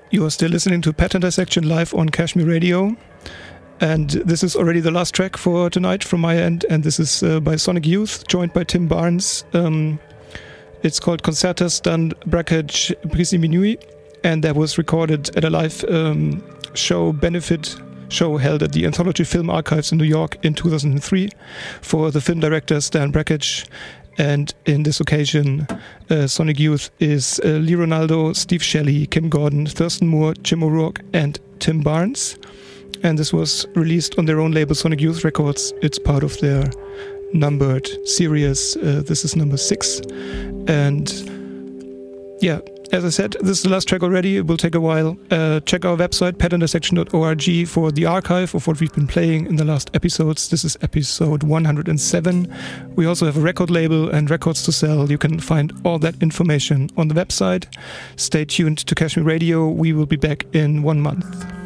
You are still listening to Pattern Dissection live on Kashmir Radio. And this is already the last track for tonight from my end. And this is by Sonic Youth, joined by Tim Barnes. It's called Concertas dan Brakhage Brisi Minuit. And that was recorded at a live benefit show held at the Anthology Film Archives in New York in 2003 for the film director Stan Brakhage. And in this occasion, Sonic Youth is Lee Ronaldo, Steve Shelley, Kim Gordon, Thurston Moore, Jim O'Rourke, and Tim Barnes. And this was released on their own label, Sonic Youth Records. It's part of their numbered series. This is number 6. And yeah, as I said, this is the last track already. It will take a while. Check our website, patterdissection.org, for the archive of what we've been playing in the last episodes. This is episode 107. We also have a record label and records to sell. You can find all that information on the website. Stay tuned to Kashmir Radio. We will be back in 1 month.